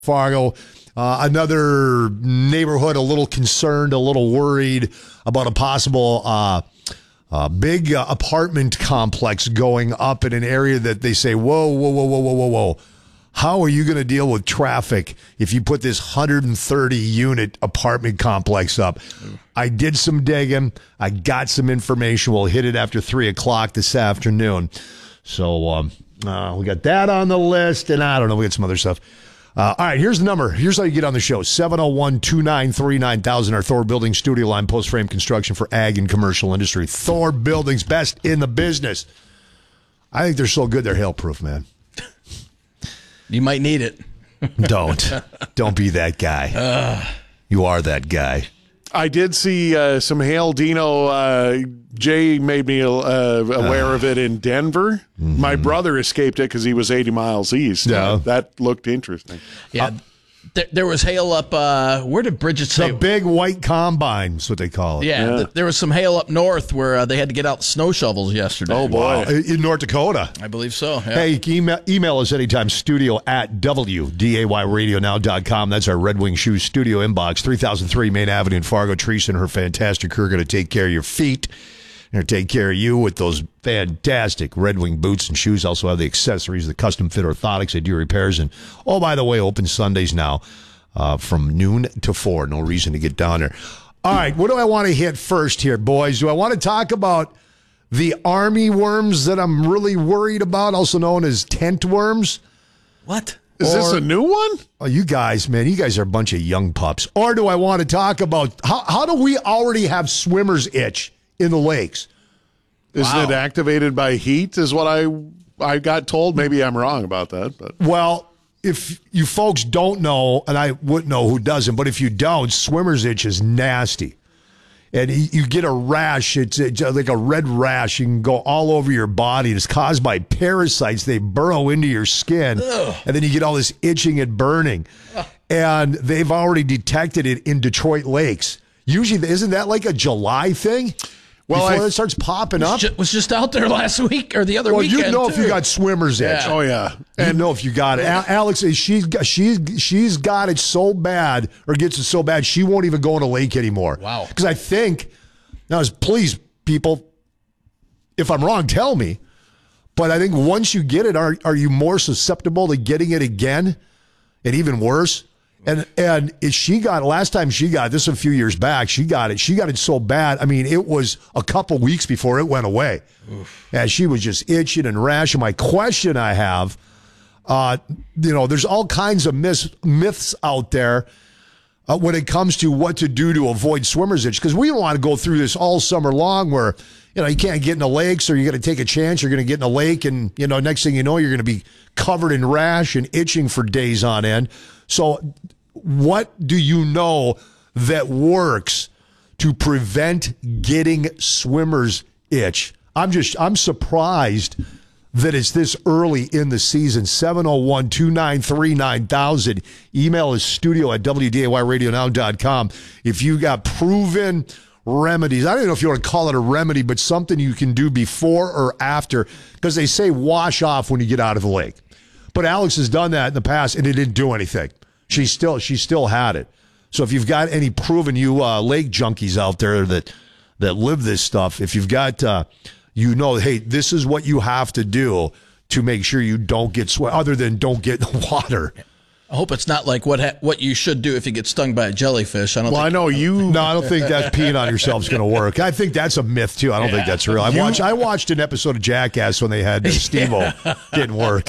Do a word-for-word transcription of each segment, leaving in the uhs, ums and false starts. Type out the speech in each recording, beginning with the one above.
Fargo. Uh, another neighborhood a little concerned, a little worried about a possible uh, uh, big uh, apartment complex going up in an area that they say, whoa, whoa, whoa, whoa, whoa, whoa, whoa. How are you going to deal with traffic if you put this one hundred thirty unit apartment complex up? I did some digging. I got some information. We'll hit it after three o'clock this afternoon. So um, uh, we got that on the list, and I don't know, we got some other stuff. Uh, all right, here's the number. Here's how you get on the show. seven oh one, two nine three, nine thousand, our Thor Building studio line, post-frame construction for ag and commercial industry. Thor Building's best in the business. I think they're so good they're hail-proof, man. You might need it. Don't. Don't be that guy. Uh, you are that guy. I did see uh, some hail, Dino. Uh, Jay made me uh, aware uh, of it in Denver. Mm-hmm. My brother escaped it because he was eighty miles east. Yeah. Uh, that looked interesting. Yeah. Uh, there, there was hail up. Uh, where did Bridget say? The big white combine is what they call it. Yeah. yeah. Th- there was some hail up north where uh, they had to get out snow shovels yesterday. Oh, boy. Wow. In North Dakota. I believe so. Yeah. Hey, email, email us anytime, studio at W D A Y radio now dot com. That's our Red Wing Shoes studio inbox, three thousand three Main Avenue in Fargo. Teresa and her fantastic crew are going to take care of your feet. They're going to take care of you with those fantastic Red Wing boots and shoes. Also have the accessories, the custom fit orthotics. They do repairs. And, oh, by the way, open Sundays now uh, from noon to four. No reason to get down there. All right, what do I want to hit first here, boys? Do I want to talk about the army worms that I'm really worried about, also known as tent worms? What? Is or, this a new one? Oh, you guys, man, you guys are a bunch of young pups. Or do I want to talk about how, how do we already have swimmer's itch in the lakes? Isn't wow. it activated by heat is what I I got told. Maybe I'm wrong about that. But well, if you folks don't know, and I wouldn't know who doesn't, but if you don't, swimmer's itch is nasty. And you get a rash, it's like a red rash. You can go all over your body. It's caused by parasites. They burrow into your skin. Ugh. And then you get all this itching and burning. Ugh. And they've already detected it in Detroit lakes. Usually, isn't that like a July thing? Well, Before I, it starts popping up? Just, was just out there last week or the other well, weekend. Well, you know too. if you got swimmer's itch. Yeah. Oh, yeah. And you know if you got it. A- Alex, she's, she's, she's got it so bad or gets it so bad, she won't even go in a lake anymore. Wow. Because I think, now, please, people, if I'm wrong, tell me. But I think once you get it, are, are you more susceptible to getting it again and even worse? And and if she got last time she got it, this was a few years back, she got it. She got it so bad. I mean, it was a couple weeks before it went away. Oof. And she was just itching and rashing. My question I have, uh, you know, there's all kinds of myths, myths out there uh, when it comes to what to do to avoid swimmer's itch. Because we don't want to go through this all summer long where, you know, you can't get in the lakes or you're going to take a chance. You're going to get in a lake and, you know, next thing you know, you're going to be covered in rash and itching for days on end. So what do you know that works to prevent getting swimmer's itch? I'm just, I'm surprised that it's this early in the season. seven oh one, two nine three, nine thousand. Email is studio at W D A Y radio now dot com. If you got proven remedies, I don't know if you want to call it a remedy, but something you can do before or after, because they say wash off when you get out of the lake. But Alex has done that in the past, and it didn't do anything. She still, she still had it. So if you've got any proven you uh, lake junkies out there that that live this stuff, if you've got, uh, you know, hey, this is what you have to do to make sure you don't get sweat, other than don't get in the water. I hope it's not like what ha- what you should do if you get stung by a jellyfish. I don't. Well, think- I know you. No, I don't think that peeing on yourself is going to work. I think that's a myth too. I don't yeah. think that's real. I watched I watched an episode of Jackass when they had uh, Steve-O. Didn't work.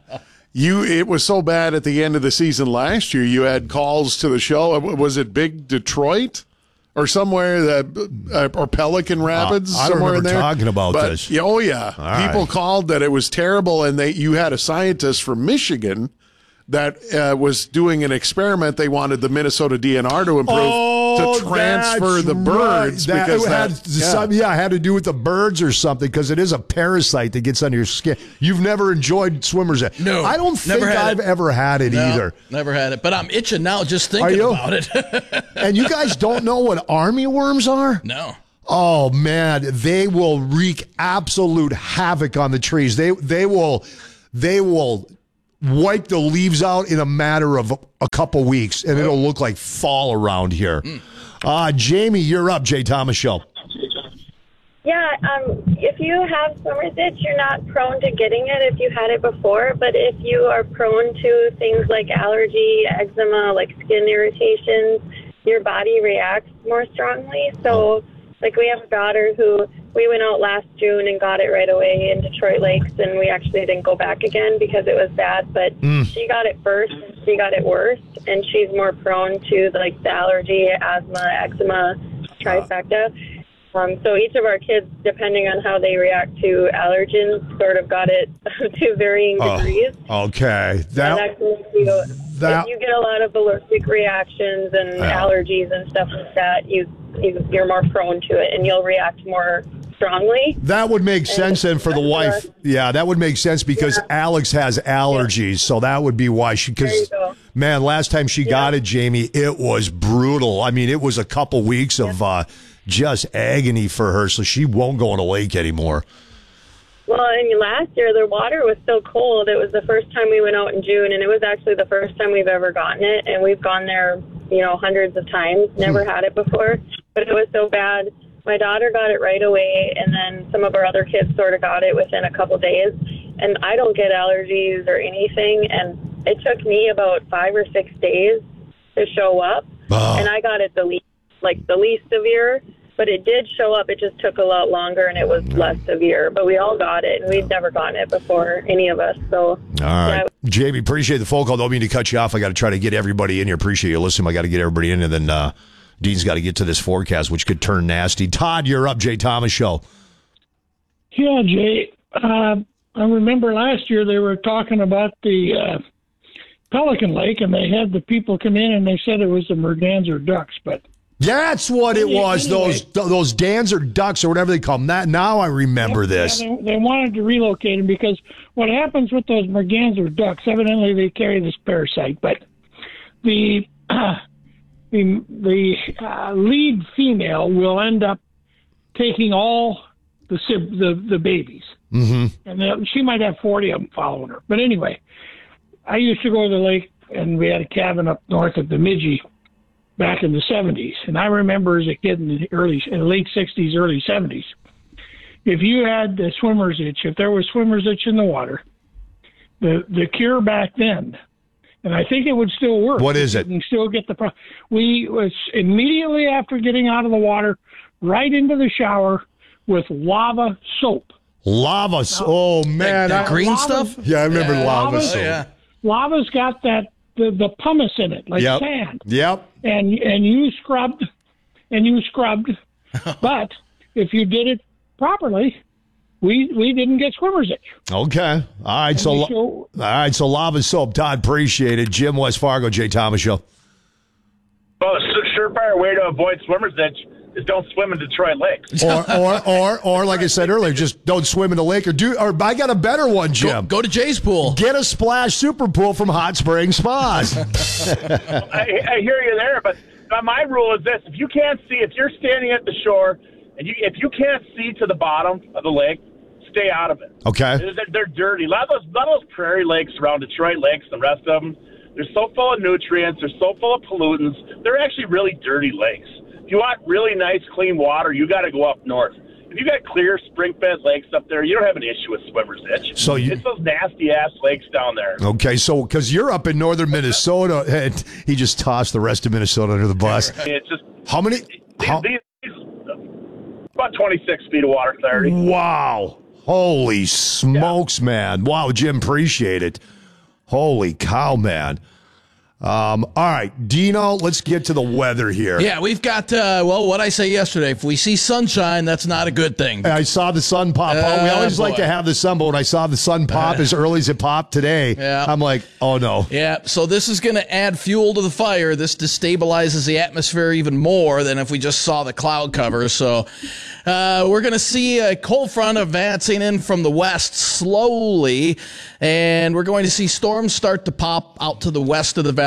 You, it was so bad at the end of the season last year. You had calls to the show. Was it Big Detroit or somewhere that, uh, or Pelican Rapids? Uh, I somewhere remember in there? talking about but, this. Yeah, oh yeah, All people right. called that it was terrible, and they you had a scientist from Michigan that uh, was doing an experiment. They wanted the Minnesota D N R to improve oh, to transfer the birds right. because that, that, had some, yeah. yeah, it had to do with the birds or something because it is a parasite that gets under your skin. You've never enjoyed swimmer's itch? No, I don't think I've it. ever had it no, either. Never had it, but I'm itching now just thinking about it. And you guys don't know what army worms are? No. Oh man, they will wreak absolute havoc on the trees. They they will they will wipe the leaves out in a matter of a couple weeks, and it'll look like fall around here. Mm. Uh, Jamie, you're up. Jay Thomas Show. Yeah, um, if you have swimmer's itch, you're not prone to getting it if you had it before. But if you are prone to things like allergy, eczema, like skin irritations, your body reacts more strongly. So, like, we have a daughter who we went out last June and got it right away in Detroit Lakes, and we actually didn't go back again because it was bad. But mm. she got it first, and she got it worse, and she's more prone to, like, the allergy, asthma, eczema, trifecta. Um, so each of our kids, depending on how they react to allergens, sort of got it to varying degrees. Oh, okay. That, and that can make you, that, if you get a lot of allergic reactions and yeah. allergies and stuff like that, you, you, you're more prone to it, and you'll react more strongly. That would make sense then for the wife. Yeah, that would make sense because yeah. Alex has allergies, yeah. so that would be why she, because, man, last time she yeah. got it, Jamie, it was brutal. I mean, it was a couple weeks of... Yeah. Uh, just agony for her, so she won't go in a lake anymore. Well, and last year the water was so cold. It was the first time we went out in June, and it was actually the first time we've ever gotten it. And we've gone there, you know, hundreds of times. Never had it before, but it was so bad. My daughter got it right away, and then some of our other kids sort of got it within a couple days. And I don't get allergies or anything, and it took me about five or six days to show up, oh. and I got it the least, like the least severe. But it did show up. It just took a lot longer, and it was less severe. But we all got it, and we'd never gotten it before, any of us. So, all right. Yeah. Jamie, appreciate the phone call. Don't mean to cut you off. I got to try to get everybody in here. Appreciate you listening. I got to get everybody in, and then uh, Dean's got to get to this forecast, which could turn nasty. Todd, you're up. Jay Thomas Show. Yeah, Jay. Uh, I remember last year they were talking about the uh, Pelican Lake, and they had the people come in, and they said it was the merganser ducks, but... That's what it was. Anyway, those those Dancer ducks or whatever they call them. That now I remember yep, this. Yeah, they, they wanted to relocate them because what happens with those merganser ducks? Evidently, they carry this parasite, but the uh, the the uh, lead female will end up taking all the the, the babies, mm-hmm. and she might have forty of them following her. But anyway, I used to go to the lake, and we had a cabin up north of Bemidji back in the seventies. And I remember as a kid in the early, in the late sixties, early seventies, if you had the swimmer's itch, if there was swimmer's itch in the water, the the cure back then, and I think it would still work. What is it? You can still get the pro- we was immediately after getting out of the water, right into the shower with lava soap. Lava soap. Oh man, that, that green lava, stuff. Yeah, I remember yeah. lava lava's, soap. Oh, yeah. Lava's got that the, the pumice in it, like yep. sand. Yep. And and you scrubbed, and you scrubbed, but if you did it properly, we we didn't get swimmer's itch. Okay. All right. So show, all right. So lava soap. Todd, appreciate it. Jim, West Fargo, Jay Thomas Show. Well, a surefire way to avoid swimmer's itch is don't swim in Detroit Lake. Or, or, or, or, like I said earlier, just don't swim in the lake. Or do. Or I got a better one, Jim. Go, go to Jay's pool. Get a splash super pool from Hot Spring Spas. I, I hear you there, but my rule is this: if you can't see, if you're standing at the shore and you, if you can't see to the bottom of the lake, stay out of it. Okay. They're, they're dirty. A lot of those, a lot of those prairie lakes around Detroit Lakes, the rest of them, they're so full of nutrients. They're so full of pollutants. They're actually really dirty lakes. If you want really nice, clean water, you got to go up north. If you got clear spring-fed lakes up there, you don't have an issue with swimmer's itch. So you, it's those nasty-ass lakes down there. Okay, so because you're up in northern Minnesota, and he just tossed the rest of Minnesota under the bus. It's just how many? These, How, these, about twenty-six feet of water, thirty. Wow. Holy smokes, yeah. man. Wow, Jim, appreciate it. Holy cow, man. Um, all right, Dino, let's get to the weather here. Yeah, we've got, uh, well, what I say yesterday, if we see sunshine, that's not a good thing. I saw the sun pop. Uh, oh, we always boy. like to have the sun, but when I saw the sun pop uh, as early as it popped today, yeah. I'm like, oh, no. Yeah, so this is going to add fuel to the fire. This destabilizes the atmosphere even more than if we just saw the cloud cover. So uh, we're going to see a cold front advancing in from the west slowly, and we're going to see storms start to pop out to the west of the valley.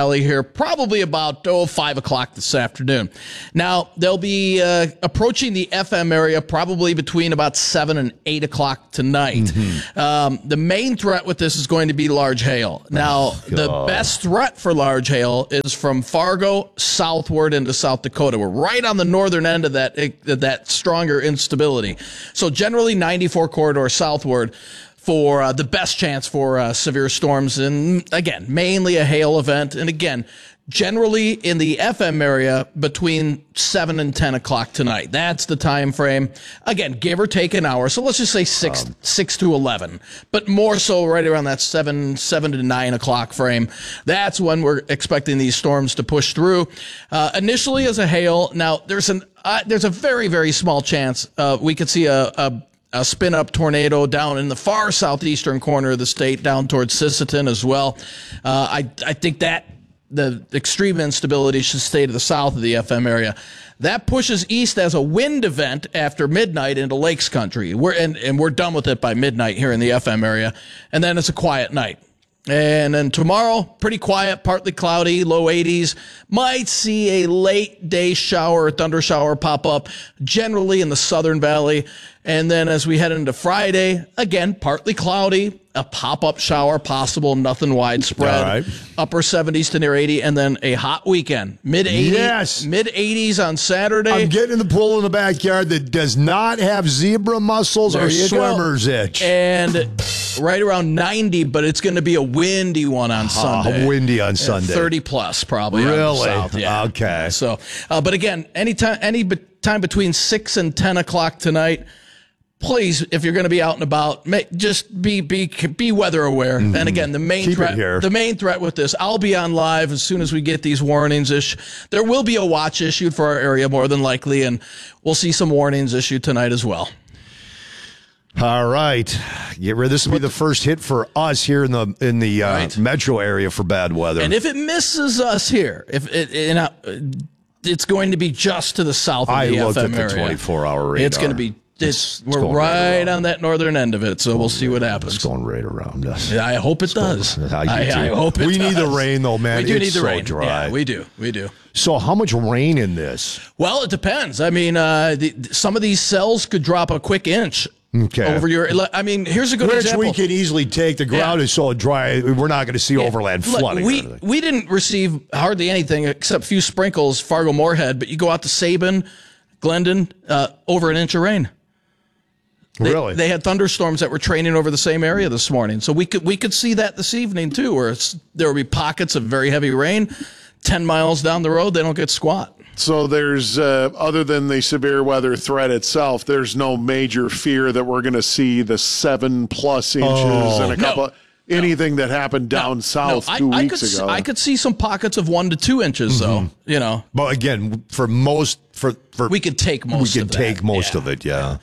Valley here, probably about oh, five o'clock this afternoon. Now, they'll be uh, approaching the F M area probably between about seven and eight o'clock tonight. Mm-hmm. Um, the main threat with this is going to be large hail. Now, oh, the best threat for large hail is from Fargo southward into South Dakota. We're right on the northern end of that, that stronger instability. So generally ninety-four corridor southward for uh, the best chance for uh, severe storms. And again, mainly a hail event. And again, generally in the F M area between seven and ten o'clock tonight. That's the time frame. Again, give or take an hour. So let's just say six, um, six to eleven, but more so right around that seven, seven to nine o'clock frame. That's when we're expecting these storms to push through. Uh, initially as a hail. Now there's an, uh, there's a very, very small chance, uh, we could see a, a A spin-up tornado down in the far southeastern corner of the state, down towards Sisseton as well. Uh, I I think that the extreme instability should stay to the south of the F M area. That pushes east as a wind event after midnight into Lakes Country. We're and, and we're done with it by midnight here in the F M area, and then it's a quiet night. And then tomorrow, pretty quiet, partly cloudy, low eighties. Might see a late day shower or thunder shower pop up, generally in the Southern Valley. And then as we head into Friday, again, partly cloudy, a pop-up shower possible, nothing widespread. All right. Upper seventies to near eighty, and then a hot weekend. Mid-eighties, yes. mid-eighties on Saturday. I'm getting in the pool in the backyard that does not have zebra mussels There or you swimmer's go. itch. And right around ninety, but it's going to be a windy one on Sunday. Uh, windy on Sunday. thirty plus probably. Really? On the south. Yeah. Okay. So, uh, but again, anytime, any be- time between six and ten o'clock tonight, please, if you're going to be out and about, make, just be be be weather aware. Mm-hmm. And again, the main Keep threat, it here. the main threat with this, I'll be on live as soon as we get these warnings. Ish, there will be a watch issued for our area more than likely, and we'll see some warnings issued tonight as well. All right, get ready. This will be the first hit for us here in the in the uh, Right. metro area for bad weather. And if it misses us here, if it, it, uh, it's going to be just to the south of I the looked F M at the area. twenty-four hour radar. It's going to be. It's, It's we're going right, right on that northern end of it, so we'll see what happens. It's going right around us. I hope it does. Going, I, I, I hope it we does. need the rain, though, man. We do it's need the so rain. dry. Yeah, we do. We do. So, how much rain in this? Well, it depends. I mean, uh, the, some of these cells could drop a quick inch Okay. over your. I mean, here's a good Which example. we can easily take. The ground Yeah. is so dry, we're not going to see overland Look, flooding. we or anything. we didn't receive hardly anything except a few sprinkles, Fargo Moorhead, but you go out to Sabin, Glendon, uh, over an inch of rain. They, Really? They had thunderstorms that were training over the same area this morning. So we could we could see that this evening too, where it's, there will be pockets of very heavy rain. Ten miles down the road, they don't get squat. So there's, uh, other than the severe weather threat itself, there's no major fear that we're going to see the seven plus inches Oh. and a couple. No. Of, anything that happened down No, south no, I, two I weeks could, s- ago. I could see some pockets of one to two inches, though. You know, But again, for most, for, for we could take we most. can of that. take most Yeah. of it, yeah.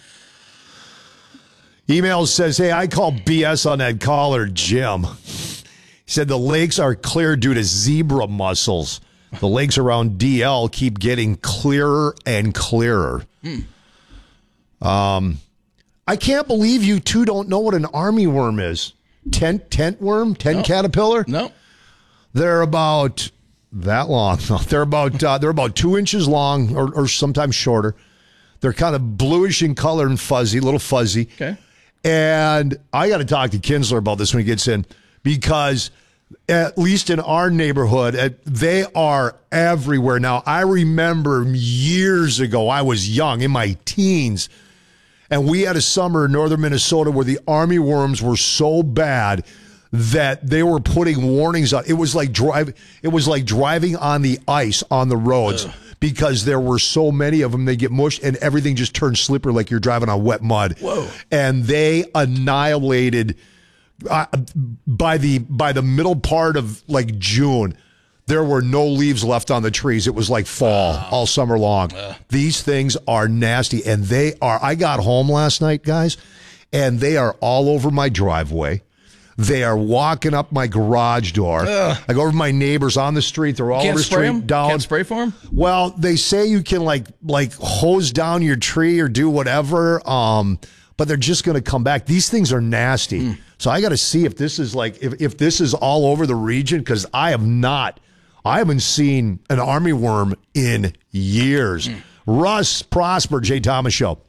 Email says, hey, I call B S on that caller, Jim. He said the lakes are clear due to zebra mussels. The lakes around D L keep getting clearer and clearer. Hmm. Um, I can't believe you two don't know what an army worm is. Tent tent worm, tent No. caterpillar. No. They're about that long. No, they're about uh, they're about two inches long, or, or sometimes shorter. They're kind of bluish in color and fuzzy, a little fuzzy. Okay. And I got to talk to Kinsler about this when he gets in, because at least in our neighborhood, uh, they are everywhere. Now, I remember years ago, I was young, in my teens, and we had a summer in northern Minnesota where the army worms were so bad that they were putting warnings on. It was like drive. It was like driving on the ice on the roads. Ugh. Because there were so many of them, they get mushed and everything just turns slippery like you're driving on wet mud. Whoa. And they annihilated uh, by the by the middle part of like June. There were no leaves left on the trees. It was like fall wow. all summer long. Uh. These things are nasty, and they are. I got home last night, guys, and they are all over my driveway. They are walking up my garage door. Ugh. I go over to my neighbors on the street. They're all Can't over the spray street them? down. Can't spray for them? Well, they say you can like like hose down your tree or do whatever, um, but they're just going to come back. These things are nasty. Mm. So I got to see if this is like if, if this is all over the region, because I have not I haven't seen an army worm in years. Mm. Russ Prosper, Jay Thomas Show.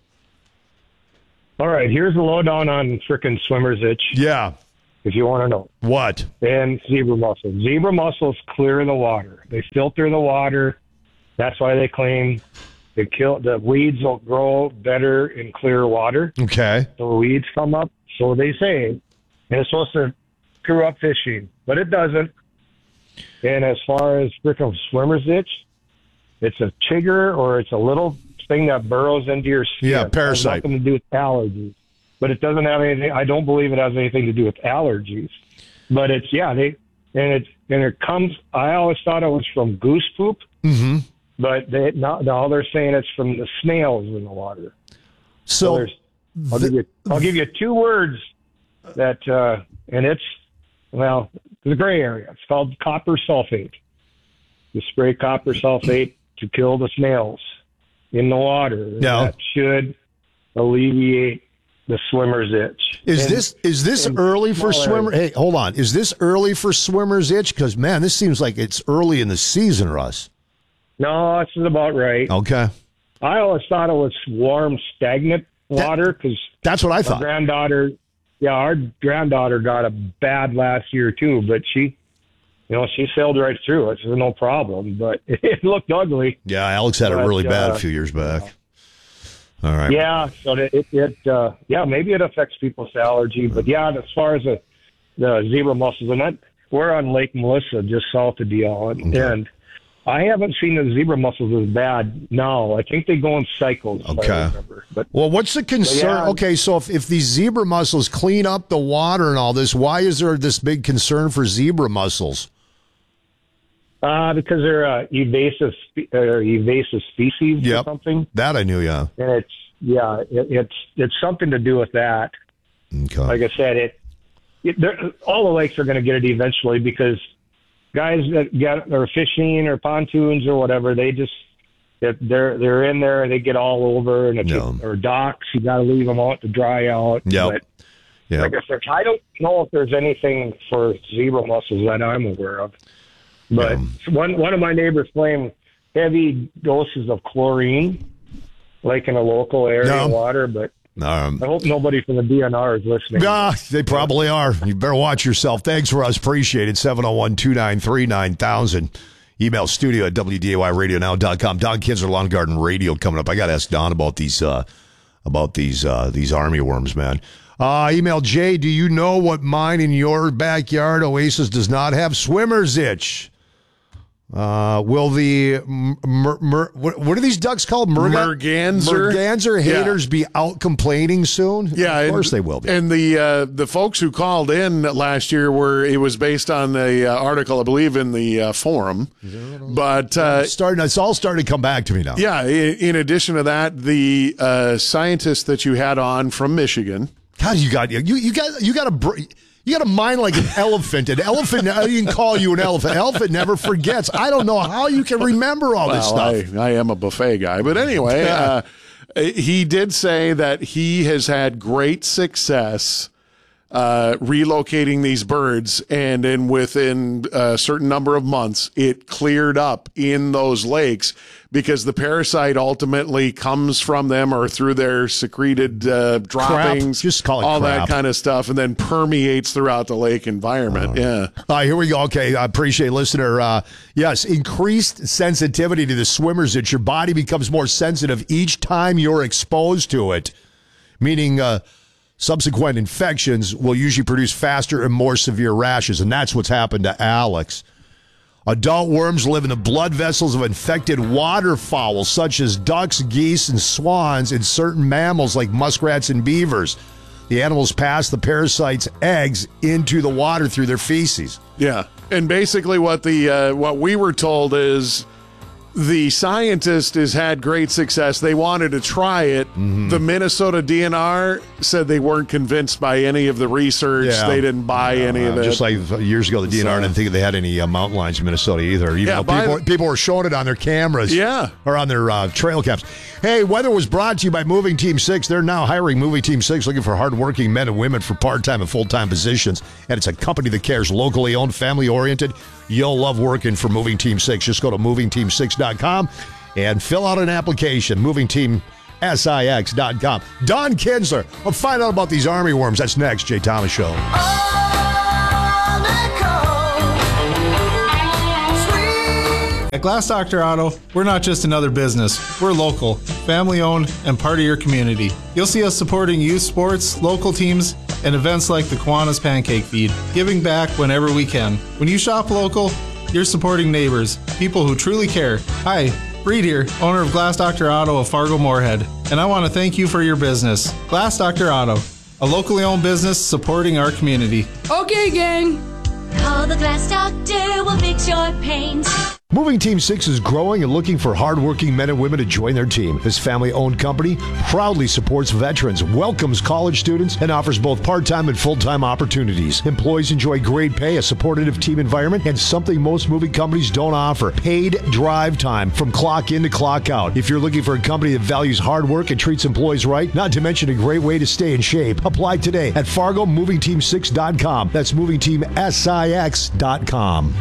All right, here's the lowdown on frickin' swimmer's itch. Yeah. If you want to know. What? And zebra mussels. Zebra mussels clear the water. They filter the water. That's why they claim they kill the weeds will grow better in clear water. Okay. So weeds come up, so they say. And it's supposed to screw up fishing, but it doesn't. And as far as frickin' swimmer's itch, it's a chigger or it's a little thing that burrows into your skin. Yeah, parasite. It has nothing to do with allergies. But it doesn't have anything. I don't believe it has anything to do with allergies. But it's yeah, they and it and it comes. I always thought it was from goose poop, mm-hmm. but they now, now they're saying it's from the snails in the water. So, so I'll give you I'll give you two words that uh, and it's well the gray area. It's called copper sulfate. You spray copper sulfate to kill the snails in the water. No. That should alleviate the swimmer's itch. Is and, this is this early for swimmer? Hey, hold on. Is this early for swimmer's itch? Because man, this seems like it's early in the season, Russ. No, this is about right. Okay. I always thought it was warm, stagnant water because that, that's what I thought. My granddaughter, yeah, our granddaughter got a bad last year too, but she, you know, she sailed right through it. So no problem, but it looked ugly. Yeah, Alex had it really but, bad uh, a few years back. All right. Yeah, so it, it, it uh, yeah, maybe it affects people's allergy, but yeah, as far as the, the zebra mussels, and that, we're on Lake Melissa, just south of Dion, okay. and I haven't seen the zebra mussels as bad now. I think they go in cycles. Okay. If I remember. But, well, what's the concern? yeah, okay, so if, if these zebra mussels clean up the water and all this, why is there this big concern for zebra mussels? Uh, because they're uh, evasive, uh, evasive species yep. or something. That I knew, yeah. And it's yeah, it, it's it's something to do with that. Okay. Like I said, it, it all the lakes are going to get it eventually because guys that get are fishing or pontoons or whatever, they just they're they're in there and they get all over and it's no. or docks. You got to leave them out to dry out. Yeah. Yeah. Like I said, I don't know if there's anything for zebra mussels that I'm aware of. But yeah. one one of my neighbors claimed heavy doses of chlorine, like in a local area no. water. But um, I hope nobody from the D N R is listening. Ah, they probably are. You better watch yourself. Thanks for us. Appreciate it. seven oh one, two nine three, nine thousand. Email studio at W D A Y radio now dot com. Don Kinsler, Lawn Garden Radio coming up. I got to ask Don about these uh, about these uh, these army worms, man. Uh, email Jay, do you know what mine in your backyard Oasis does not have? Swimmer's itch. Uh, will the mer, mer, what, what are these ducks called? Merga- Merganser. Merganser haters yeah. be out complaining soon? Yeah, of course and, they will be. And the uh, the folks who called in last year were it was based on the uh, article I believe in the uh, forum, but uh, it's starting it's all starting to come back to me now. Yeah. In, in addition to that, the uh, scientist that you had on from Michigan. God, you got you you got you got a. You got a mind like an elephant. An elephant, I didn't call you an elephant. An elephant never forgets. I don't know how you can remember all this well, stuff. I, I am a buffet guy. But anyway, uh, he did say that he has had great success uh, relocating these birds. And then within a certain number of months, it cleared up in those lakes because the parasite ultimately comes from them or through their secreted uh, droppings, crap. Just call it all crap. that kind of stuff, and then permeates throughout the lake environment. Uh, yeah. All right, here we go. Okay, I appreciate listener. Uh, yes, increased sensitivity to the swimmers itch. Your body becomes more sensitive each time you're exposed to it, meaning uh, subsequent infections will usually produce faster and more severe rashes, and that's what's happened to Alex. Adult worms live in the blood vessels of infected waterfowl, such as ducks, geese, and swans, and certain mammals like muskrats and beavers. The animals pass the parasite's eggs into the water through their feces. Yeah, and basically what the uh, what we were told is the scientist has had great success. They wanted to try it. Mm-hmm. The Minnesota D N R said they weren't convinced by any of the research. Yeah. They didn't buy uh, any of it. Just like years ago, the D N R so, didn't think they had any uh, mountain lions in Minnesota either. Even yeah, though people, the, people were showing it on their cameras. Yeah. Or on their uh, trail cams. Hey, weather was brought to you by Moving Team six. They're now hiring Moving Team six, looking for hardworking men and women for part-time and full-time positions. And it's a company that cares, locally owned, family-oriented. you'll love working for Moving Team six. Just go to moving team six dot com and fill out an application. moving team six dot com. Don Kinsler. I'll find out about these army worms. That's next. Jay Thomas Show. At Glass Doctor Auto, we're not just another business. We're local, family-owned, and part of your community. You'll see us supporting youth sports, local teams, and events like the Kiwanis Pancake Feed, giving back whenever we can. When you shop local, you're supporting neighbors, people who truly care. Hi, Reed here, owner of Glass Doctor Auto of Fargo-Moorhead, and I want to thank you for your business. Glass Doctor Auto, a locally owned business supporting our community. Okay, gang. Call the Glass Doctor, we'll fix your paint. Moving Team six is growing and looking for hardworking men and women to join their team. This family-owned company proudly supports veterans, welcomes college students, and offers both part-time and full-time opportunities. Employees enjoy great pay, a supportive team environment, and something most moving companies don't offer: paid drive time from clock in to clock out. If you're looking for a company that values hard work and treats employees right, not to mention a great way to stay in shape, apply today at fargo moving team six dot com. That's moving team six dot com.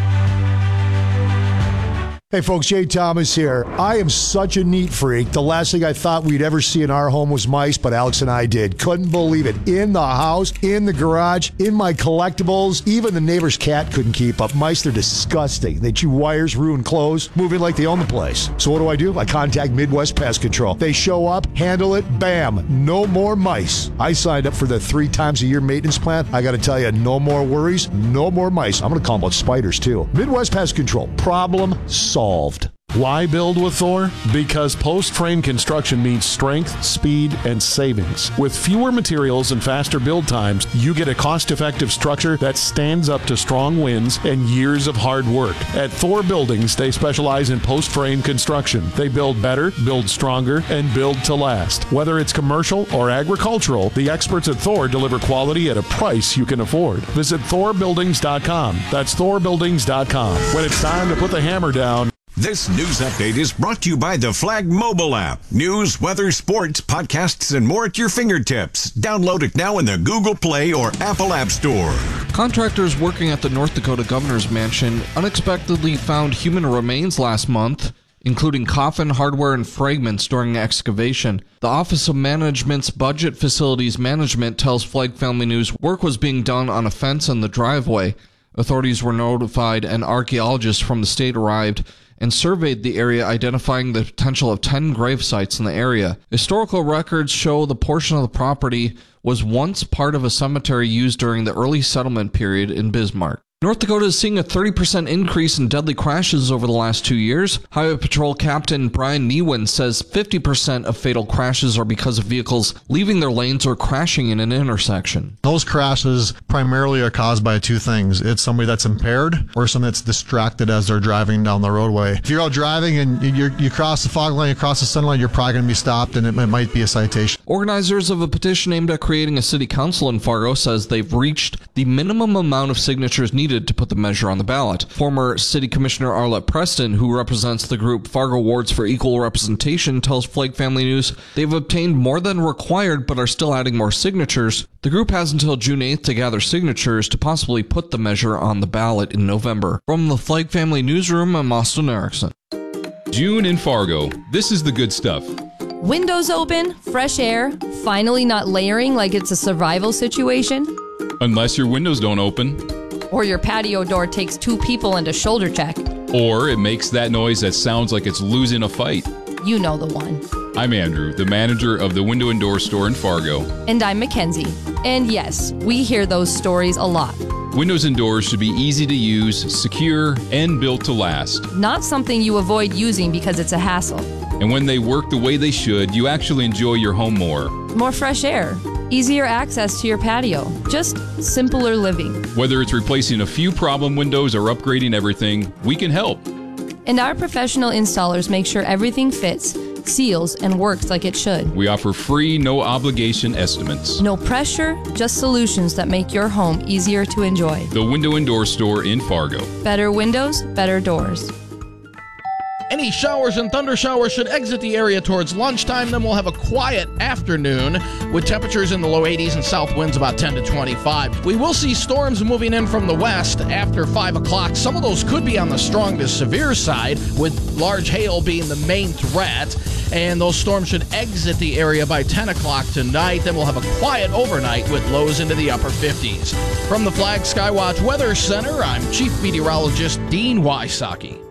Hey folks, Jay Thomas here. I am such a neat freak. The last thing I thought we'd ever see in our home was mice, but Alex and I did. Couldn't believe it. In the house, in the garage, in my collectibles. Even the neighbor's cat couldn't keep up. Mice, they're disgusting. They chew wires, ruin clothes, moving like they own the place. So what do I do? I contact Midwest Pest Control. They show up, handle it, bam, no more mice. I signed up for the three times a year maintenance plan. I got to tell you, no more worries, no more mice. I'm going to call them about spiders too. Midwest Pest Control. Problem solved. Solved. Why build with Thor? Because post-frame construction means strength, speed, and savings. With fewer materials and faster build times, you get a cost-effective structure that stands up to strong winds and years of hard work. At Thor Buildings, they specialize in post-frame construction. They build better, build stronger, and build to last. Whether it's commercial or agricultural, the experts at Thor deliver quality at a price you can afford. Visit thor buildings dot com. That's thor buildings dot com. When it's time to put the hammer down, this news update is brought to you by the Flag mobile app. News, weather, sports, podcasts, and more at your fingertips. Download it now in the Google Play or Apple App Store. Contractors working at the North Dakota Governor's Mansion unexpectedly found human remains last month, including coffin, hardware, and fragments during excavation. The Office of Management's Budget Facilities Management tells Flag Family News work was being done on a fence in the driveway. Authorities were notified and archaeologists from the state arrived and surveyed the area, identifying the potential of ten grave sites in the area. Historical records show the portion of the property was once part of a cemetery used during the early settlement period in Bismarck. North Dakota is seeing a thirty percent increase in deadly crashes over the last two years. Highway Patrol Captain Brian Newen says fifty percent of fatal crashes are because of vehicles leaving their lanes or crashing in an intersection. Those crashes primarily are caused by two things. It's somebody that's impaired or somebody that's distracted as they're driving down the roadway. If you're out driving and you're, you cross the fog line, you cross the center line, you're probably going to be stopped and it, it might be a citation. Organizers of a petition aimed at creating a city council in Fargo says they've reached the minimum amount of signatures needed to put the measure on the ballot. Former City Commissioner Arlette Preston, who represents the group Fargo Wards for Equal Representation, tells Flag Family News they've obtained more than required but are still adding more signatures. The group has until June eighth to gather signatures to possibly put the measure on the ballot in November. From the Flag Family Newsroom, I'm Austin Erickson. June in Fargo. This is the good stuff. Windows open, fresh air, finally not layering like it's a survival situation. Unless your windows don't open. Or your patio door takes two people and a shoulder check. Or it makes that noise that sounds like it's losing a fight. You know the one. I'm Andrew, the manager of the Window and Door store in Fargo. And I'm Mackenzie. And yes, we hear those stories a lot. Windows and doors should be easy to use, secure, and built to last. Not something you avoid using because it's a hassle. And when they work the way they should, you actually enjoy your home more. More fresh air. Easier access to your patio. Just simpler living. Whether it's replacing a few problem windows or upgrading everything, we can help. And our professional installers make sure everything fits, seals, and works like it should. We offer free, no-obligation estimates. No pressure, just solutions that make your home easier to enjoy. The Window and Door store in Fargo. Better windows, better doors. Any showers and thunder showers should exit the area towards lunchtime. Then we'll have a quiet afternoon with temperatures in the low eighties and south winds about ten to twenty-five. We will see storms moving in from the west after five o'clock. Some of those could be on the strong to severe side, with large hail being the main threat. And those storms should exit the area by ten o'clock tonight. Then we'll have a quiet overnight with lows into the upper fifties. From the Flag Skywatch Weather Center, I'm Chief Meteorologist Dean Wysocki.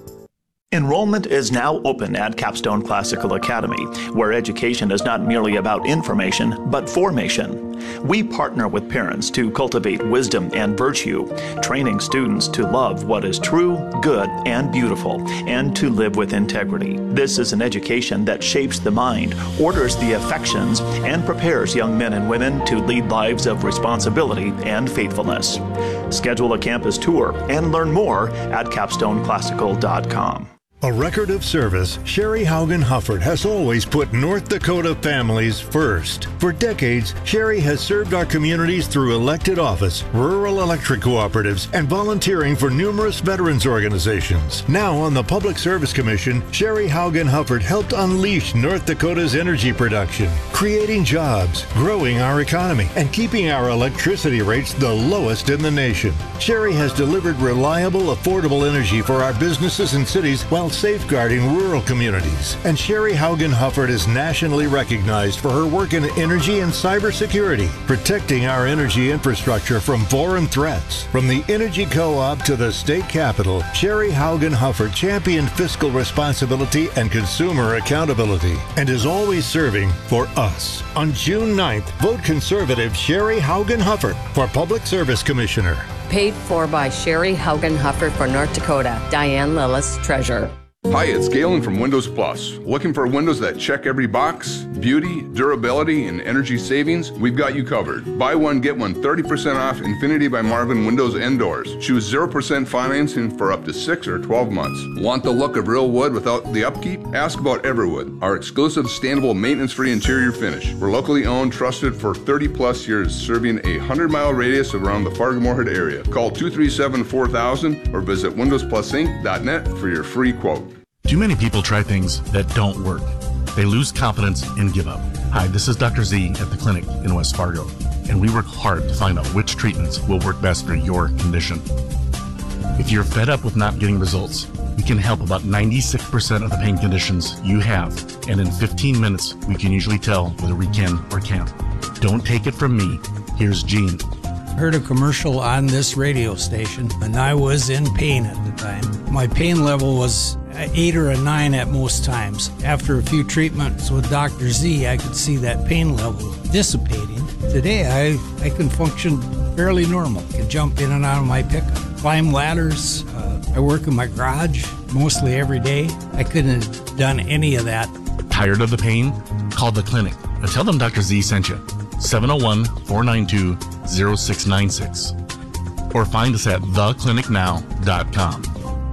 Enrollment is now open at Capstone Classical Academy, where education is not merely about information, but formation. We partner with parents to cultivate wisdom and virtue, training students to love what is true, good, and beautiful, and to live with integrity. This is an education that shapes the mind, orders the affections, and prepares young men and women to lead lives of responsibility and faithfulness. Schedule a campus tour and learn more at capstone classical dot com. A record of service, Sherry Haugen Hufford has always put North Dakota families first. For decades, Sherry has served our communities through elected office, rural electric cooperatives, and volunteering for numerous veterans organizations. Now on the Public Service Commission, Sherry Haugen Hufford helped unleash North Dakota's energy production, creating jobs, growing our economy, and keeping our electricity rates the lowest in the nation. Sherry has delivered reliable, affordable energy for our businesses and cities while safeguarding rural communities. And Sherry Haugen Hufford is nationally recognized for her work in energy and cybersecurity, protecting our energy infrastructure from foreign threats. From the Energy Co-op to the state capitol, Sherry Haugen Hufford championed fiscal responsibility and consumer accountability, and is always serving for us. On June ninth, vote conservative Sherry Haugen Hufford for Public Service Commissioner. Paid for by Sherry Haugen Hufford for North Dakota. Diane Lillis, Treasurer. Hi, it's Galen from Windows Plus. Looking for windows that check every box? Beauty, durability, and energy savings? We've got you covered. Buy one, get one thirty percent off Infinity by Marvin windows and doors. Choose zero percent financing for up to six or twelve months. Want the look of real wood without the upkeep? Ask about Everwood, our exclusive standable maintenance-free interior finish. We're locally owned, trusted for thirty plus years, serving a one hundred mile radius around the Fargo-Moorhead area. Call two three seven, four thousand or visit windows plus inc dot net for your free quote. Too many people try things that don't work. They lose confidence and give up. Hi, this is Doctor Z at the clinic in West Fargo, and we work hard to find out which treatments will work best for your condition. If you're fed up with not getting results, we can help about ninety-six percent of the pain conditions you have, and in fifteen minutes, we can usually tell whether we can or can't. Don't take it from me. Here's Gene. Heard a commercial on this radio station, and I was in pain at the time. My pain level was eight or a nine at most times. After a few treatments with Doctor Z, I could see that pain level dissipating. Today, I, I can function fairly normal. I can jump in and out of my pickup, climb ladders. Uh, I work in my garage mostly every day. I couldn't have done any of that. Tired of the pain? Call the clinic and tell them Doctor Z sent you. seven oh one, four nine two, oh six nine six. Or find us at the clinic now dot com.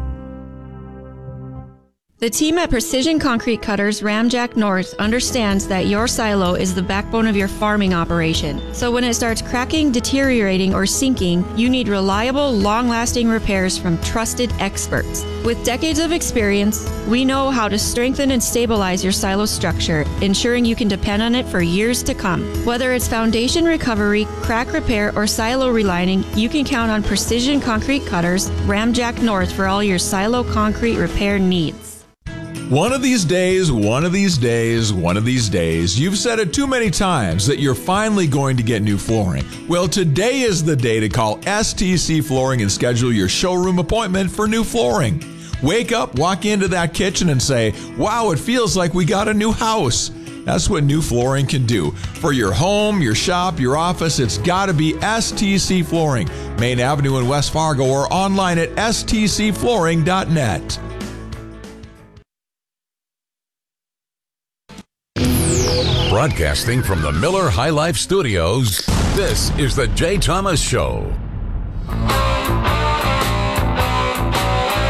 The team at Precision Concrete Cutters Ramjack North understands that your silo is the backbone of your farming operation. So when it starts cracking, deteriorating, or sinking, you need reliable, long-lasting repairs from trusted experts. With decades of experience, we know how to strengthen and stabilize your silo structure, ensuring you can depend on it for years to come. Whether it's foundation recovery, crack repair, or silo relining, you can count on Precision Concrete Cutters Ramjack North for all your silo concrete repair needs. One of these days, one of these days, one of these days, you've said it too many times that you're finally going to get new flooring. Well, today is the day to call S T C Flooring and schedule your showroom appointment for new flooring. Wake up, walk into that kitchen and say, wow, it feels like we got a new house. That's what new flooring can do. For your home, your shop, your office, it's got to be S T C Flooring, Main Avenue in West Fargo, or online at S T C flooring dot net. Broadcasting from the Miller High Life Studios, this is the Jay Thomas Show.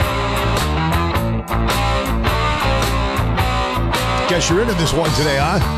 Guess you're into this one today, huh?